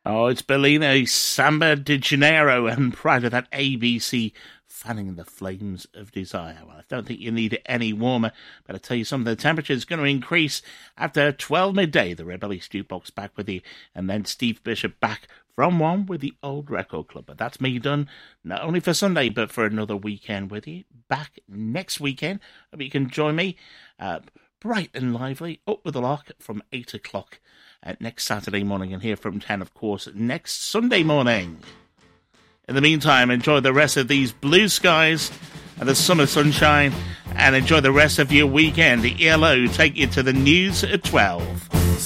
Oh, it's Bellino, Samba de Janeiro, and prior to that, ABC, fanning the flames of desire. Well, I don't think you need it any warmer, but I tell you something, the temperature is going to increase after 12 midday. The Red Belly Jukebox back with you, and then Steve Bishop back from one with the Old Record Club. But that's me done, not only for Sunday, but for another weekend with you. Back next weekend. Hope you can join me, bright and lively, up with the lock from 8 o'clock. Next Saturday morning, and here from 10, of course, next Sunday morning. In the meantime, enjoy the rest of these blue skies and the summer sunshine, and enjoy the rest of your weekend. The ELO take you to the news at 12.